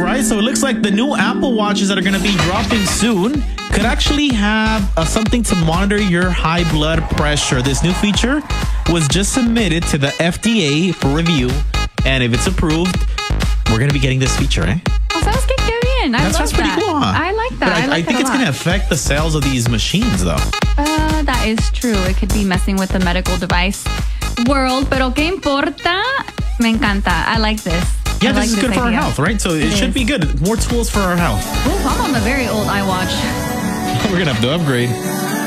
right? So it looks like the new Apple Watches that are going to be dropping soon could actually have something to monitor your high blood pressure. This new feature was just submitted to the FDA for review. And if it's approved, we're going to be getting this feature, eh? Oh, ¿sabes qué? Qué bien. I love That's pretty that. cool, huh? I like that. I think it's going to affect the sales of these machines, though. That is true. It could be messing with the medical device world. Pero ¿qué importa? Me encanta. I like this. Yeah, I this is like good for our idea. health, right? So it should be good. More tools for our health. Ooh, I'm on a very old iWatch. We're going to have to upgrade.